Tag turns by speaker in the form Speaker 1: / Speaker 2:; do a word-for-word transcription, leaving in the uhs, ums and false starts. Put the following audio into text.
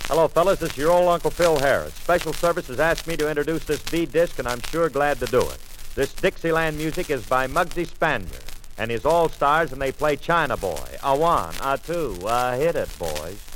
Speaker 1: Hello, fellas. This is your old Uncle Phil Harris. Special Services asked me to introduce this B-disc, and I'm sure glad to do it. This Dixieland music is by Muggsy Spanier and his all-stars, and they play China Boy. A one, a two, a hit it, boys.